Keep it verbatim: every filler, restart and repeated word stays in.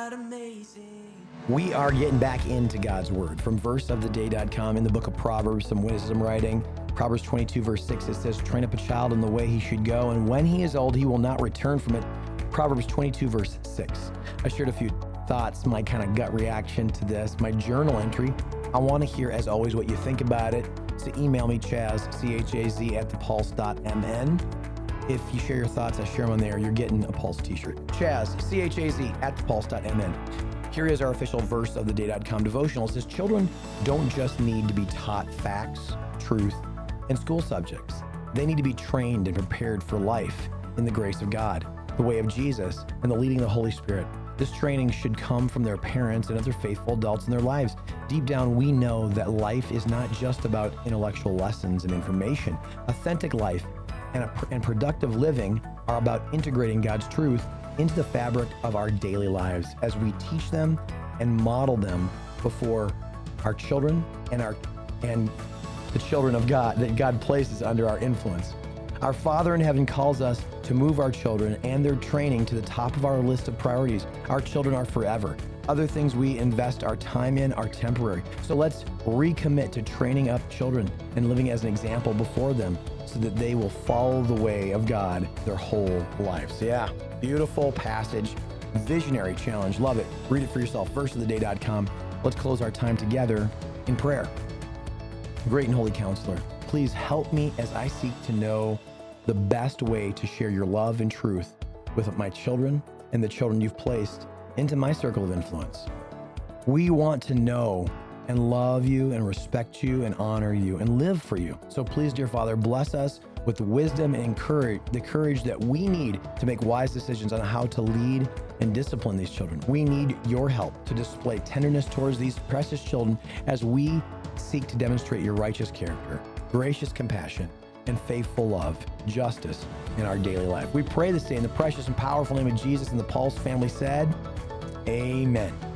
God amazing. We are getting back into God's word from verse of the day dot com in the book of Proverbs, some wisdom writing. Proverbs twenty-two verse six, it says, train up a child in the way he should go, and when he is old, he will not return from it. Proverbs twenty-two verse six. I shared a few thoughts, my kind of gut reaction to this, my journal entry. I want to hear, as always, what you think about it. So email me, Chaz, C H A Z, at the pulse dot M N. If you share your thoughts, I share them on there. You're getting a Pulse t-shirt. Chaz, C H A Z, at the pulse dot M N. Here is our official verse of the day dot com devotional. It says, children don't just need to be taught facts, truth, and school subjects. They need to be trained and prepared for life in the grace of God, the way of Jesus, and the leading of the Holy Spirit. This training should come from their parents and other faithful adults in their lives. Deep down, we know that life is not just about intellectual lessons and information. Authentic life and, a, and productive living are about integrating God's truth into the fabric of our daily lives as we teach them and model them before our children and our and the children of God that God places under our influence. Our Father in heaven calls us to move our children and their training to the top of our list of priorities. Our children are forever. Other things we invest our time in are temporary. So let's recommit to training up children and living as an example before them so that they will follow the way of God their whole lives. Yeah, beautiful passage, visionary challenge. Love it. Read it for yourself. verse of the day dot com. Let's close our time together in prayer. Great and holy counselor, please help me as I seek to know the best way to share your love and truth with my children and the children you've placed into my circle of influence. We want to know and love you and respect you and honor you and live for you. So please, dear Father, bless us with the wisdom and courage, the courage that we need to make wise decisions on how to lead and discipline these children. We need your help to display tenderness towards these precious children as we seek to demonstrate your righteous character, gracious compassion, and faithful love, justice in our daily life. We pray this day in the precious and powerful name of Jesus, and the Pulse family said, amen.